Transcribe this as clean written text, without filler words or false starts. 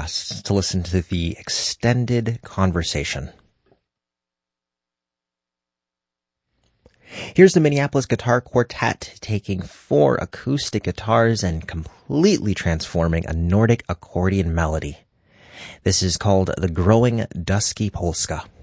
podcasts to listen to the extended conversation. Here's the Minneapolis Guitar Quartet taking 4 acoustic guitars and completely transforming a Nordic accordion melody. This is called The Growing Dusky Polska.